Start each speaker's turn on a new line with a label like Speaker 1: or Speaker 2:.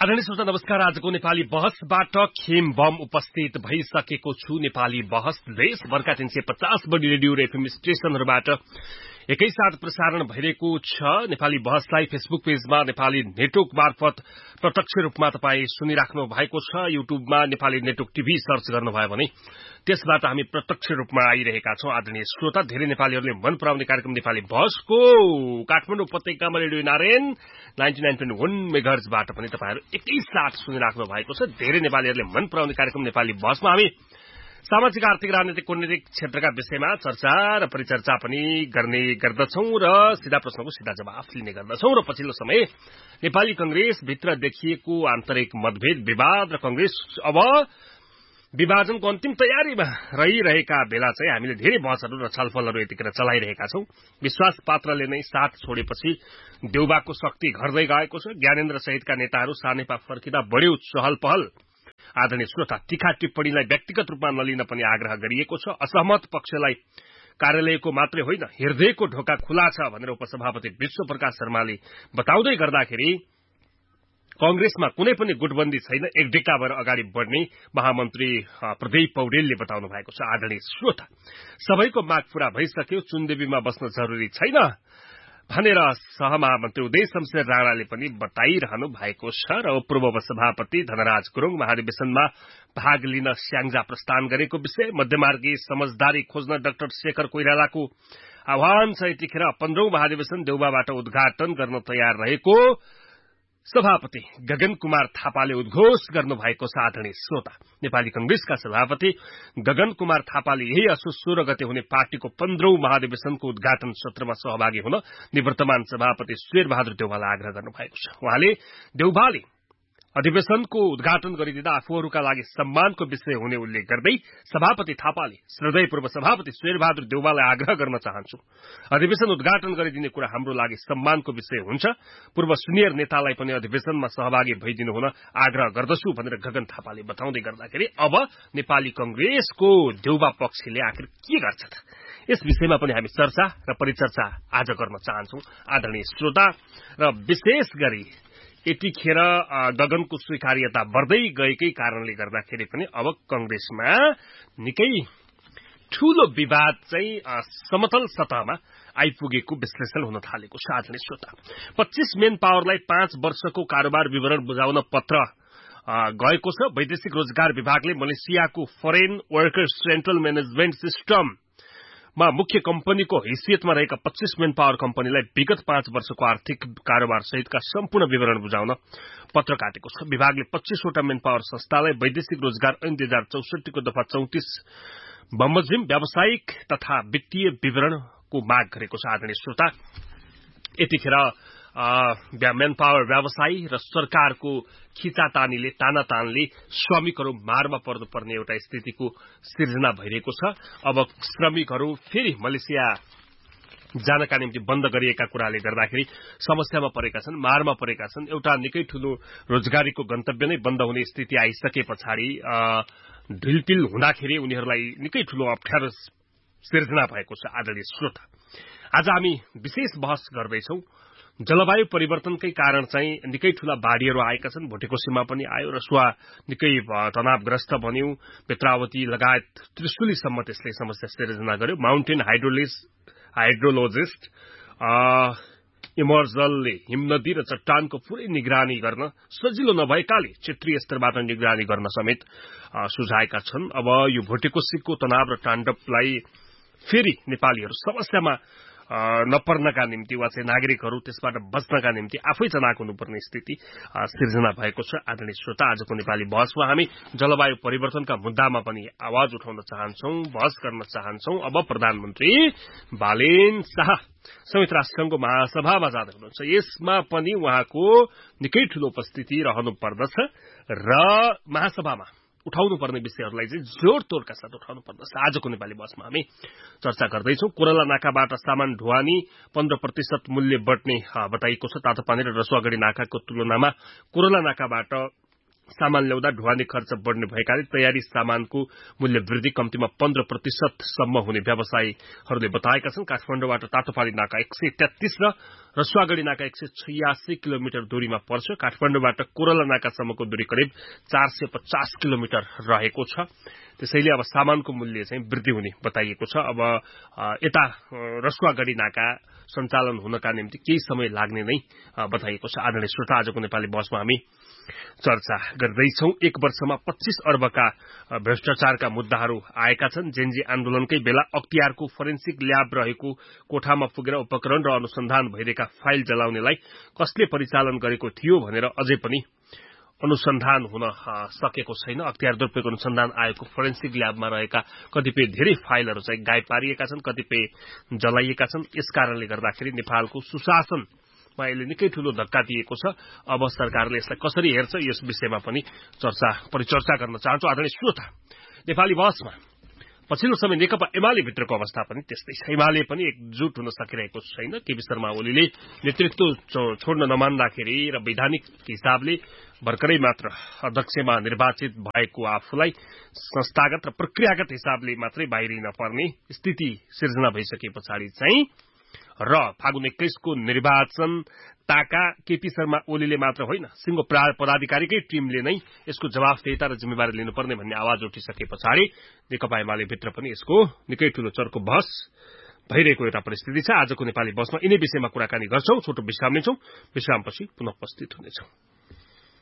Speaker 1: आदरणीय श्रोता नमस्कार। आजको नेपाली बहसबाट खेम बम उपस्थित भइसकेको छु। नेपाली बहस देशभरका 350 बढी रेडियो र एफएम स्टेशनहरूबाट एकैसाथ प्रसारण भइरहेको छ। नेपाली बहसलाई फेसबुक पेजमा नेपाली नेटवर्क मार्फत प्रत्यक्ष रूपमा तपाईँ सुनिराख्नु भएको छ। युट्युबमा नेपाली नेटवर्क टिभी सर्च गर्नुभयो भने त्यसबाट हामी प्रत्यक्ष रूपमा आइरहेका छौं। आदरणीय श्रोता, धेरै नेपालीहरूले मन पराउने कार्यक्रम नेपाली बहसको काठमाडौँ उपत्यकामा रेडियो नारायण 99.1 मेगाहर्जबाट पनि तपाईहरु एकैसाथ सुनिराख्नु भएको छ। धेरै नेपालीहरूले मन पराउने कार्यक्रम नेपाली बहसमा हामी सामाजिक, आर्थिक, राजनीतिक, कूटनीतिक क्षेत्रका विषयमा चर्चा र परिचर्चा पनि गर्ने गर्दछौं र सीधा प्रश्नको सीधा जवाफ लिने गर्दछौं। र पछिल्लो समय नेपाली कंग्रेस भित्र देखिएको आन्तरिक मतभेद, विवाद र कंग्रेस अब विभाजनको अन्तिम तयारीमा रहिरहेका बेला चाहिँ हामीले धेरै बहसहरू र छलफलहरू यतिखेर चलाइरहेका छौं। विश्वास पात्रले नै साथ छोडेपछि देउबाको शक्ति घट्दै गएको छ। ज्ञानेन्द्र सहितका नेताहरू सानेपा फर्किँदा बढ्यो चहल पहल। आदरणीय श्रोता, तीखा टिप्पणीलाई व्यक्तिगत रूपमा नलिन पनि आग्रह गरिएको छ। असहमत पक्षलाई कार्यालयको मात्रै होइन, हृदयको ढोका खुला छ भनेर उपसभापति विश्वप्रकाश शर्माले बताउँदै गर्दाखेरि कंग्रेसमा कुनै पनि गुटबन्दी छैन, एक डेका भएर अगाडि बढ्ने महामन्त्री प्रदीप पौडेलले बताउनु भएको छ। आदरणीय श्रोता, सबैको माग पूरा भइसक्यो, चुनदेवीमा बस्न जरुरी छैन भनेर सहमहामन्त्री उदय शमशेर राणाले पनि बताइरहनु भएको छ। र पूर्व सभापति धनराज गुरुङ महाधिवेशनमा भाग लिन स्याङ्जा प्रस्थान गरेको विषय, मध्यमार्गी समझदारी खोज्न डाक्टर शेखर कोइरालाको आह्वान छ। यतिखेर 15औं महाधिवेशन देउबाबाट उद्घाटन गर्न तयार रहेको सभापति गगन कुमार थापाले उद्घोष गर्नुभएको छ। आदरणीय श्रोता, नेपाली कंग्रेसका सभापति गगन कुमार थापाले यही असोज 16 गते हुने पार्टीको 15औं महाधिवेशनको उद्घाटन सत्रमा सहभागी हुन निवर्तमान सभापति शेरबहादुर देउवालाई आग्रह गर्नुभएको छ। उहाँले देउवाले अधिवेशनको उद्घाटन गरिदिँदा आफूहरूका लागि सम्मानको विषय हुने उल्लेख गर्दै सभापति थापाले श्रद्धेयपूर्व सभापति शेरबहादुर देउवालाई आग्रह गर्न चाहन्छु, अधिवेशन उद्घाटन गरिदिने कुरा हाम्रो लागि सम्मानको विषय हुन्छ। पूर्व सिनियर नेतालाई पनि अधिवेशनमा सहभागी भइदिनु हुन आग्रह गर्दछु भनेर गगन थापाले बताउँदै गर्दाखेरि अब नेपाली कंग्रेसको देउवा पक्षले आखिर के गर्छ त, यस विषयमा पनि हामी चर्चा र परिचर्चा आज गर्न चाहन्छौं। आदरणीय श्रोता, र विशेष गरी यतिखेर गगनको स्वीकार्यता बढ्दै गएकै कारणले गर्दाखेरि पनि अब कंग्रेसमा निकै ठूलो विवाद चाहिँ समतल सतहमा आइपुगेको विश्लेषण हुन थालेको छ। आदरणीय श्रोता, 25 मेन पावरलाई 5 वर्षको कारोबार विवरण बुझाउन पत्र गएको छ। वैदेशिक रोजगार विभागले मलेसियाको foreign workers central management system मा मुख्य कम्पनीको हैसियतमा रहेका 25 मेन पावर कम्पनीलाई विगत 5 वर्षको आर्थिक कारोबार सहितका सम्पूर्ण विवरण बुझाउन पत्र काटेको छ। विभागले 25 वटा मेन पावर संस्थालाई वैदेशिक रोजगार ऐन 2064 को दफा 34 बमोजिम व्यावसायिक तथा वित्तीय विवरणको माग गरेको छ। आदरणीय श्रोता, यतिखेर मेन पावर व्यवसायी र सरकारको खिचातानीले तानातानले श्रमिकहरू मारमा पर्नुपर्ने एउटा स्थितिको सिर्जना भइरहेको छ। अब श्रमिकहरू फेरि मलेसिया जानका निम्ति बन्द गरिएका कुराले गर्दाखेरि समस्यामा परेका छन्, मारमा परेका छन्। एउटा निकै ठूलो रोजगारीको गन्तव्य नै बन्द हुने स्थिति आइसके पछाडि ढिलपिल हुँदाखेरि उनीहरूलाई निकै ठूलो अप्ठ्यारो सिर्जना भएको छ। आदरणीय श्रोता, आज हामी विशेष बहस गर्दैछौं। जलवायु परिवर्तनकै कारण चाहिँ निकै ठूला बाढ़ीहरू आएका छन्। भोटेकोसीमा पनि आयो, रसुवा निकै तनावग्रस्त बन्यो, बेत्रावती लगायत त्रिशुलीसम्म त्यसले समस्या सिर्जना गर्यो। माउन्टेन हाइड्रोलोजिस्ट इमर्जलले हिमनदी र चट्टानको पूरै निगरानी गर्न सजिलो नभएकाले क्षेत्रीय स्तरबाट निगरानी गर्न समेत सुझाएका छन्। अब यो भोटेकोसीको तनाव र ताण्डवलाई फेरि नेपालीहरू समस्यामा नपर्नका निम्ति वा चाहिँ नागरिकहरू त्यसबाट बच्नका निम्ति आफै चनाक हुनुपर्ने स्थिति सिर्जना भएको छ। आदरणीय श्रोता, आजको नेपाली बहसमा हामी जलवायु परिवर्तनका मुद्दामा पनि आवाज उठाउन चाहन्छौं, बहस गर्न चाहन्छौं। अब प्रधानमन्त्री बालेन शाह संयुक्त राष्ट्रसंघको महासभामा जाँदै हुनुहुन्छ। यसमा पनि उहाँको निकै ठूलो उपस्थिति रहनु पर्दछ र महासभामा उठाउनु पर्ने विषयहरूलाई चाहिँ जोड़तोड़का साथ उठाउनु पर्दछ। आजको नेपाली बहसमा हामी चर्चा गर्दैछौं। कोरला नाकाबाट सामान ढुवानी 15% मूल्य बढ्ने बताइएको छ। तातोपानी र रसुवागढी नाकाको तुलनामा कोरला नाकाबाट सामान ल्याउँदा ढुवानी खर्च बढ्ने भएकाले तयारी सामानको मूल्य वृद्धि कम्तीमा 15% सम्म हुने व्यवसायीहरूले बताएका छन्। काठमाडौँबाट तातोपानी नाका 133 र रसुवागढी नाका 186 किलोमिटर दूरीमा पर्छ। काठमाडौँबाट कोरला नाकासम्मको दूरी करिब 450 किलोमिटर रहेको छ। त्यसैले अब सामानको मूल्य चाहिँ वृद्धि हुने बताइएको छ। अब यता रसुवागढी नाका सञ्चालन हुनका निम्ति केही समय लाग्ने नै बताइएको छ। आदरणीय श्रोता, आजको नेपाली बसमा हामी चर्चा गर्दैछौं। 1 वर्षमा 25 अर्बका भ्रष्टाचारका मुद्दाहरू आएका छन्। जेनजी आन्दोलनकै बेला अख्तियारको फोरेन्सिक ल्याब रहेको कोठामा पुगेर उपकरण र अनुसन्धान भइरहेका फाइल जलाउनेलाई कसले परिचालन गरेको थियो भनेर अझै पनि अनुसन्धान हुन सकेको छैन। अख्तियार दुरूपयोग अनुसन्धान आयोगको फोरेन्सिक ल्याबमा रहेका कतिपय धेरै फाइलहरू चाहिँ गायब पारिएका छन्, कतिपय जलाइएका छन्। यसकारणले गर्दाखेरि नेपालको सुशासनमा यसले निकै ठूलो धक्का दिएको छ। अब सरकारले यसलाई कसरी हेर्छ यस विषयमा पनि परिचर्चा गर्न चाहन्छु। आदरणीय श्रोता, नेपाली बसमा पछिल्लो समय नेकपा एमाले भित्रको अवस्था पनि त्यस्तै छ। एमाले पनि एकजुट हुन सकिरहेको छैन। केपी शर्मा ओलीले नेतृत्व छोड्न नमान्दाखेरि र वैधानिक हिसाबले भर्खरै मात्र अध्यक्षमा निर्वाचित भएको आफूलाई संस्थागत र प्रक्रियागत हिसाबले मात्रै बाहिरिन पर्ने स्थिति सिर्जना भइसके पछाडि चाहिँ र फागुन 21 को निर्वाचन ताका केपी शर्मा ओलीले मात्र होइन, सिंह पदाधिकारीकै टिमले नै यसको जवाफदेहिता र जिम्मेवारी लिनुपर्ने भन्ने आवाज उठिसके पछाडि नेकपा एमाले भित्र पनि यसको निकै ठूलो चर्को बहस भइरहेको एउटा परिस्थिति छ। आजको नेपाली बसमा यिनै विषयमा कुराकानी गर्छौं। छोटो विश्राम लिन्छौं। विश्रामपछि पुनः उपस्थित हुनेछौं।